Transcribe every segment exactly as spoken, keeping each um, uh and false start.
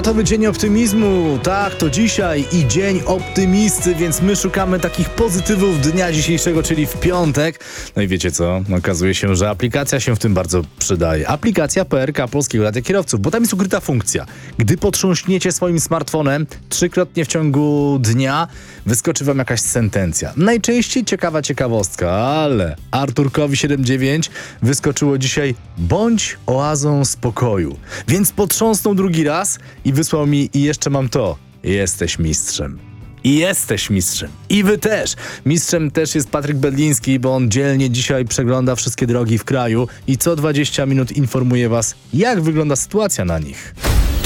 Światowy Dzień Optymizmu. Tak, to dzisiaj i Dzień Optymisty, więc my szukamy takich pozytywów dnia dzisiejszego, czyli w piątek. No i wiecie co? Okazuje się, że aplikacja się w tym bardzo przydaje. Aplikacja P R K Polskiego Radia Kierowców, bo tam jest ukryta funkcja. Gdy potrząśniecie swoim smartfonem trzykrotnie w ciągu dnia, wyskoczy wam jakaś sentencja. Najczęściej ciekawa ciekawostka, ale Arturkowi siedem dziewięć wyskoczyło dzisiaj: bądź oazą spokoju. Więc potrząsnął drugi raz i wysłał mi: i jeszcze mam to. Jesteś mistrzem. I jesteś mistrzem. I wy też. Mistrzem też jest Patryk Bedliński, bo on dzielnie dzisiaj przegląda wszystkie drogi w kraju i co dwadzieścia minut informuje was, jak wygląda sytuacja na nich.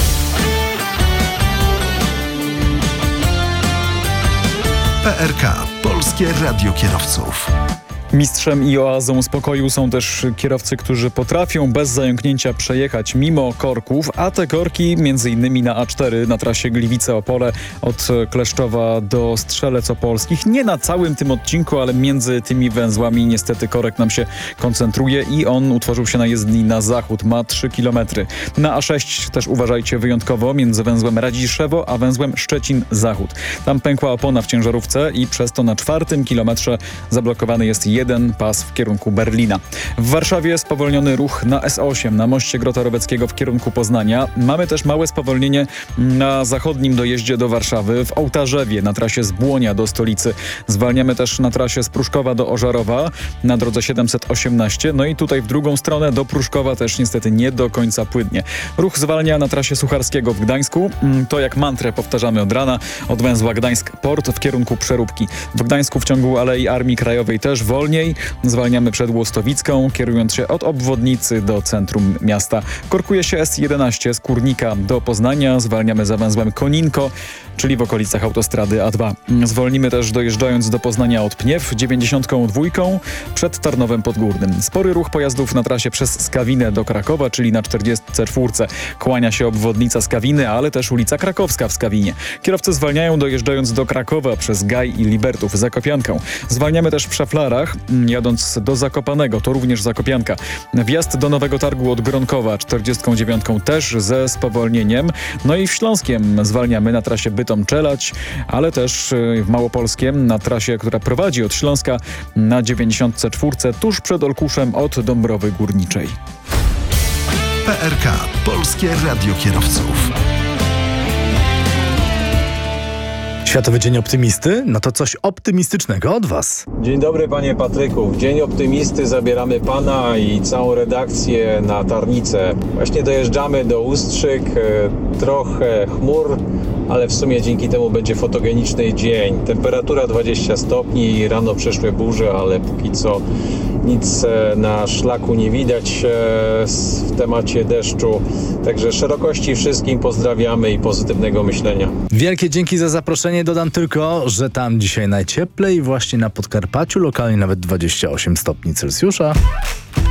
P R K. Polskie Radio Kierowców. Mistrzem i oazą spokoju są też kierowcy, którzy potrafią bez zająknięcia przejechać mimo korków, a te korki między innymi na A cztery na trasie Gliwice-Opole od Kleszczowa do Strzelec Opolskich. Nie na całym tym odcinku, ale między tymi węzłami niestety korek nam się koncentruje i on utworzył się na jezdni na zachód. Ma trzy kilometry. Na A sześć też uważajcie wyjątkowo między węzłem Radziszewo a węzłem Szczecin-Zachód. Tam pękła opona w ciężarówce i przez to na czwartym kilometrze zablokowany jest jeden pas w kierunku Berlina. W Warszawie spowolniony ruch na S osiem, na moście Grota Robeckiego w kierunku Poznania. Mamy też małe spowolnienie na zachodnim dojeździe do Warszawy, w Ołtarzewie, na trasie z Błonia do stolicy. Zwalniamy też na trasie z Pruszkowa do Ożarowa, na drodze siedemset osiemnaście. No i tutaj w drugą stronę do Pruszkowa też niestety nie do końca płynnie. Ruch zwalnia na trasie Sucharskiego w Gdańsku. To jak mantrę powtarzamy od rana, od węzła Gdańsk-Port w kierunku Przeróbki. W Gdańsku w ciągu Alei Armii Krajowej też wolniej. Zwalniamy przed Łostowicką, kierując się od obwodnicy do centrum miasta. Korkuje się S jedenaście z Kurnika do Poznania. Zwalniamy za węzłem Koninko, czyli w okolicach autostrady A dwa. Zwolnimy też dojeżdżając do Poznania od Pniew dziewięćdziesiątką dwójką przed Tarnowem Podgórnym. Spory ruch pojazdów na trasie przez Skawinę do Krakowa, czyli na czterdziestce czwórce. Kłania się obwodnica Skawiny, ale też ulica Krakowska w Skawinie. Kierowcy zwalniają dojeżdżając do Krakowa przez Gaj i Libertów Zakopianką. Zwalniamy też w Szaflarach, jadąc do Zakopanego, to również Zakopianka. Wjazd do Nowego Targu od Gronkowa czterdziestką dziewiątką też ze spowolnieniem. No i w Śląskiem zwalniamy na trasie Bytom-Czelać, ale też w Małopolskiem na trasie, która prowadzi od Śląska na dziewięćdziesiątce czwórce tuż przed Olkuszem od Dąbrowy Górniczej. P R K. Polskie Radio Kierowców. Światowy Dzień Optymisty? No to coś optymistycznego od was. Dzień dobry panie Patryku. W Dzień Optymisty zabieramy pana i całą redakcję na Tarnicę. Właśnie dojeżdżamy do Ustrzyk, trochę chmur, ale w sumie dzięki temu będzie fotogeniczny dzień. Temperatura dwadzieścia stopni, rano przeszły burze, ale póki co nic na szlaku nie widać w temacie deszczu. Także szerokości wszystkim pozdrawiamy i pozytywnego myślenia. Wielkie dzięki za zaproszenie. Dodam tylko, że tam dzisiaj najcieplej, właśnie na Podkarpaciu, lokalnie nawet dwadzieścia osiem stopni Celsjusza.